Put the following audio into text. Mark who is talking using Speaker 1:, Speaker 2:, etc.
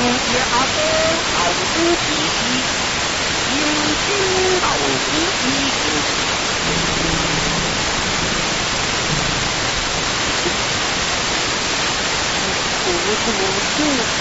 Speaker 1: 家的好夫妻，应尽好夫妻。不